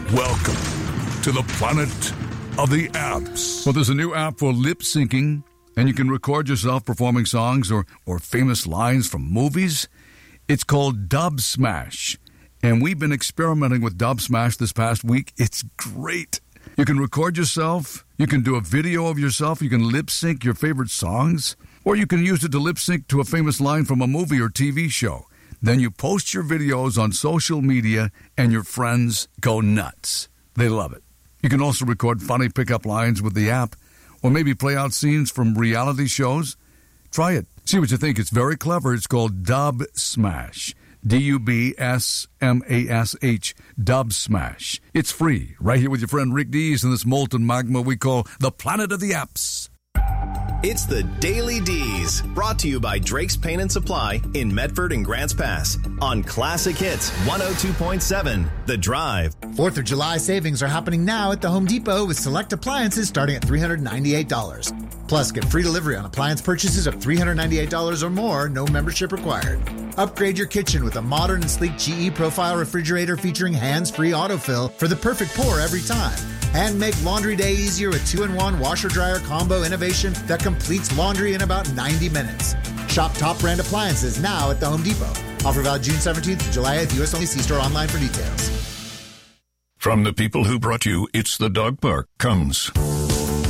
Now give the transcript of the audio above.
Welcome to the planet of the apps. Well, there's a new app for lip syncing, and you can record yourself performing songs or famous lines from movies. It's called Dubsmash, and we've been experimenting with Dubsmash this past week. It's great. You can record yourself, you can do a video of yourself, you can lip sync your favorite songs, or you can use it to lip sync to a famous line from a movie or TV show. Then you post your videos on social media, and your friends go nuts. They love it. You can also record funny pickup lines with the app, or maybe play out scenes from reality shows. Try it. See what you think. It's very clever. It's called Dubsmash. Dubsmash. Dubsmash. It's free. Right here with your friend Rick Dees in this molten magma we call the planet of the apps. It's the Daily D's, brought to you by Drake's Paint and Supply in Medford and Grants Pass on Classic Hits 102.7 The Drive. 4th of July savings are happening now at the Home Depot with select appliances starting at $398. Plus, get free delivery on appliance purchases of $398 or more, no membership required. Upgrade your kitchen with a modern and sleek GE Profile refrigerator featuring hands-free autofill for the perfect pour every time. And make laundry day easier with 2-in-1 washer-dryer combo innovation that completes laundry in about 90 minutes. Shop top brand appliances now at the Home Depot. Offer valid June 17th to July 8th. U.S. only. See store online for details. From the people who brought you It's the Dog Park comes